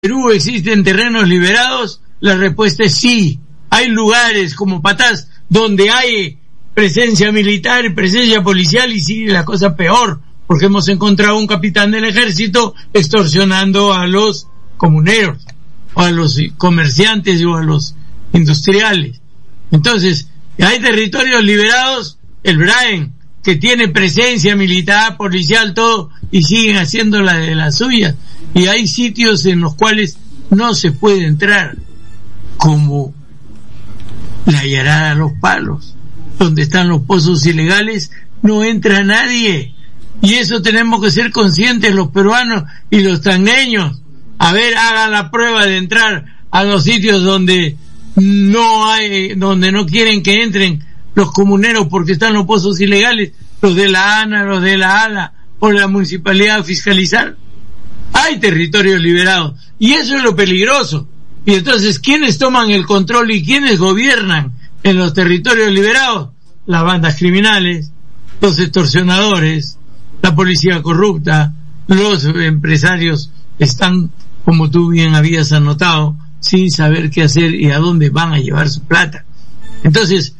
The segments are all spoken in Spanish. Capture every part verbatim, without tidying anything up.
Perú existen terrenos liberados? La respuesta es sí. Hay lugares como Patás donde hay presencia militar y presencia policial, y sigue la cosa peor, porque hemos encontrado un capitán del ejército extorsionando a los comuneros, o a los comerciantes o a los industriales. Entonces, hay territorios liberados, el Braen, que tiene presencia militar, policial, todo, y siguen haciendo la de las suyas. Y hay sitios en los cuales no se puede entrar, como la Yarada Los Palos, donde están los pozos ilegales, no entra nadie. Y eso tenemos que ser conscientes los peruanos y los tangueños. A ver, haga la prueba de entrar a los sitios donde no hay, donde no quieren que entren los comuneros porque están los pozos ilegales, los de la ANA, los de la ALA, o la municipalidad a fiscalizar. Hay territorios liberados, y eso es lo peligroso. Y entonces, ¿quiénes toman el control y quiénes gobiernan en los territorios liberados? Las bandas criminales, los extorsionadores, la policía corrupta, los empresarios están, como tú bien habías anotado, sin saber qué hacer y a dónde van a llevar su plata. Entonces,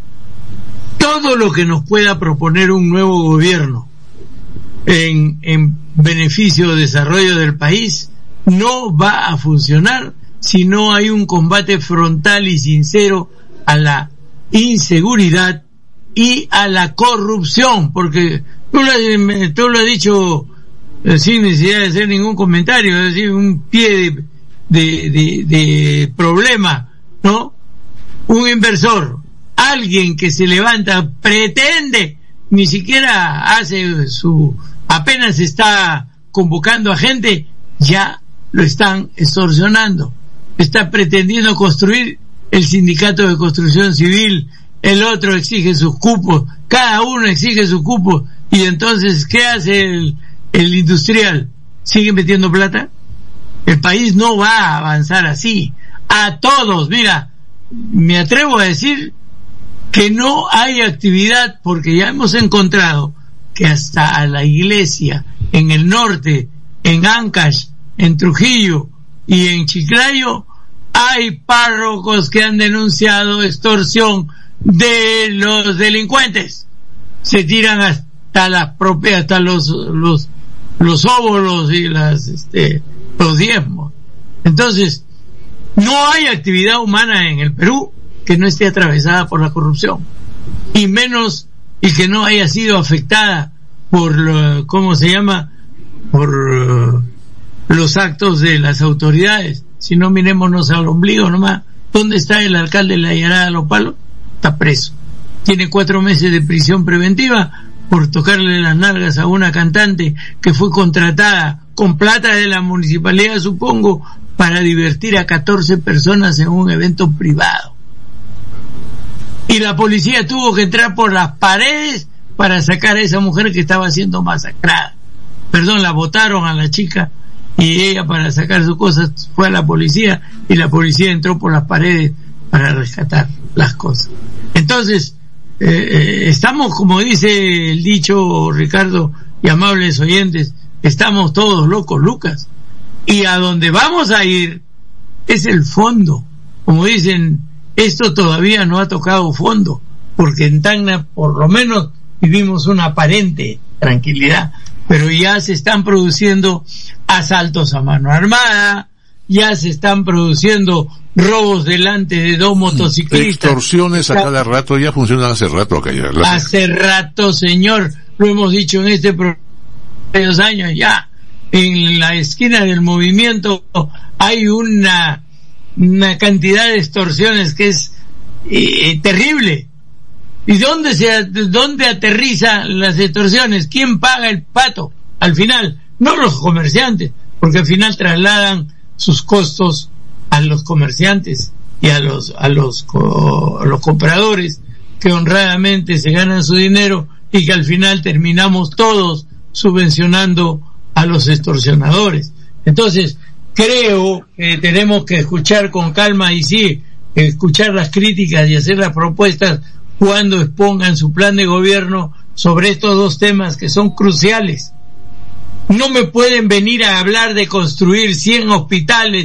todo lo que nos pueda proponer un nuevo gobierno en, en beneficio o desarrollo del país no va a funcionar si no hay un combate frontal y sincero a la inseguridad y a la corrupción, porque tú lo, tú lo has dicho eh, sin necesidad de hacer ningún comentario, es decir, un pie de, de, de, de problema, ¿no? Un inversor, alguien que se levanta, pretende, ni siquiera hace su, apenas está convocando a gente, ya lo están extorsionando. Está pretendiendo construir el sindicato de construcción civil, el otro exige sus cupos, cada uno exige sus cupos, y entonces, ¿qué hace el, el industrial? ¿Sigue metiendo plata? El país no va a avanzar así. A todos, mira, me atrevo a decir que no hay actividad, porque ya hemos encontrado que hasta a la iglesia en el norte, en Ancash, en Trujillo y en Chiclayo, hay párrocos que han denunciado extorsión de los delincuentes. Se tiran hasta las propias, hasta los los los óbolos y las este los diezmos. Entonces, no hay actividad humana en el Perú que no esté atravesada por la corrupción, y menos y que no haya sido afectada por lo, ¿cómo se llama? por uh, los actos de las autoridades. Si no, mirémonos al ombligo nomás. ¿Dónde está el alcalde de la Yarada Los Palos? Está preso. Tiene cuatro meses de prisión preventiva por tocarle las nalgas a una cantante que fue contratada con plata de la municipalidad, supongo, para divertir a catorce personas en un evento privado. Y la policía tuvo que entrar por las paredes para sacar a esa mujer que estaba siendo masacrada. Perdón, la botaron a la chica, y ella, para sacar sus cosas, fue a la policía, y la policía entró por las paredes para rescatar las cosas. Entonces, eh, eh, estamos, como dice el dicho, Ricardo y amables oyentes, estamos todos locos, Lucas. Y a donde vamos a ir es el fondo. Como dicen, esto todavía no ha tocado fondo, porque en Tacna por lo menos vivimos una aparente tranquilidad, pero ya se están produciendo asaltos a mano armada, ya se están produciendo robos delante de dos motociclistas. Extorsiones a cada rato, ya funcionan hace rato acá ya. Hace rato, señor, lo hemos dicho en este programa de dos años ya. En la esquina del Movimiento hay una, una cantidad de extorsiones que es eh, terrible. ¿Y dónde se, dónde aterrizan las extorsiones? ¿Quién paga el pato? Al final, no los comerciantes, porque al final trasladan sus costos a los comerciantes y a los, a los, a los compradores, que honradamente se ganan su dinero, y que al final terminamos todos subvencionando a los extorsionadores. Entonces, creo que tenemos que escuchar con calma, y sí, escuchar las críticas y hacer las propuestas cuando expongan su plan de gobierno sobre estos dos temas que son cruciales. No me pueden venir a hablar de construir cien hospitales